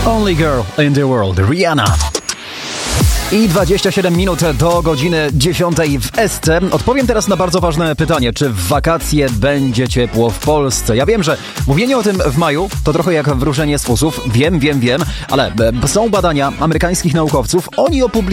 Only Girl in the World, Rihanna. I 27 minut do godziny 10 w SC. Odpowiem teraz na bardzo ważne pytanie. Czy w wakacje będzie ciepło w Polsce? Ja wiem, że mówienie o tym w maju to trochę jak wróżenie z fusów. Wiem, ale są badania amerykańskich naukowców. Oni opublikowali